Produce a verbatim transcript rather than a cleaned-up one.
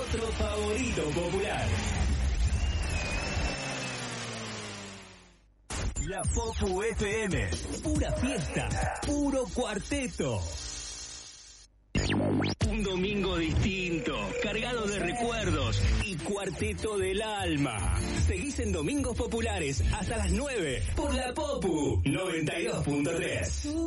nuestro favorito popular. La Popu F M, pura fiesta, puro cuarteto. Un domingo distinto, cargado de recuerdos y cuarteto del alma. Seguís en Domingos Populares hasta las nueve por la Popu noventa y dos punto tres.